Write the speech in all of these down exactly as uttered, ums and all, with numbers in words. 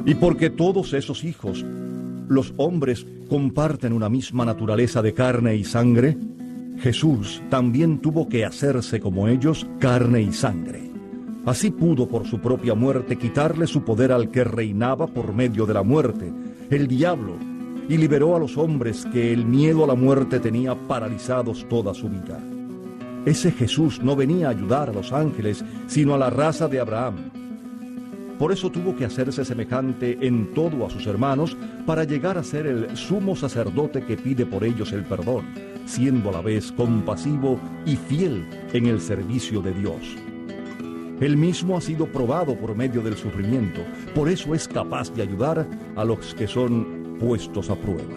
Y porque todos esos hijos, los hombres, comparten una misma naturaleza de carne y sangre, Jesús también tuvo que hacerse como ellos, carne y sangre. Así pudo por su propia muerte quitarle su poder al que reinaba por medio de la muerte, el diablo, y liberó a los hombres que el miedo a la muerte tenía paralizados toda su vida. Ese Jesús no venía a ayudar a los ángeles, sino a la raza de Abraham. Por eso tuvo que hacerse semejante en todo a sus hermanos para llegar a ser el sumo sacerdote que pide por ellos el perdón, siendo a la vez compasivo y fiel en el servicio de Dios. Él mismo ha sido probado por medio del sufrimiento, por eso es capaz de ayudar a los que son puestos a prueba.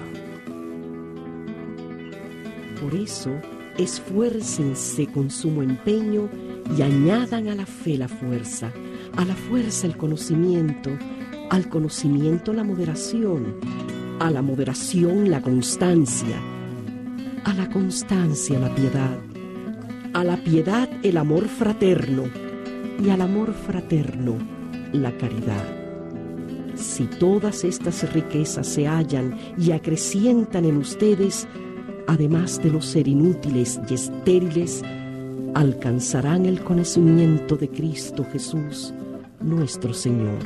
Por eso, esfuércense con sumo empeño y añadan a la fe la fuerza, a la fuerza el conocimiento, al conocimiento la moderación, a la moderación la constancia, a la constancia la piedad, a la piedad el amor fraterno y al amor fraterno la caridad. Si todas estas riquezas se hallan y acrecientan en ustedes, además de no ser inútiles y estériles, alcanzarán el conocimiento de Cristo Jesús, nuestro Señor.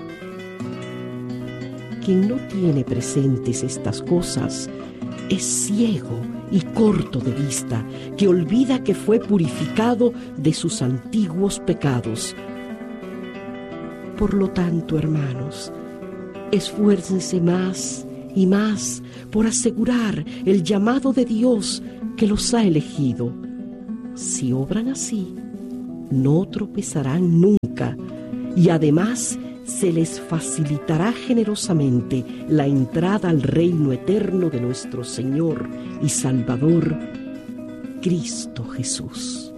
Quien no tiene presentes estas cosas es ciego y corto de vista, que olvida que fue purificado de sus antiguos pecados. Por lo tanto, hermanos, esfuércense más y más por asegurar el llamado de Dios que los ha elegido. Si obran así, no tropezarán nunca y además se les facilitará generosamente la entrada al reino eterno de nuestro Señor y Salvador, Cristo Jesús.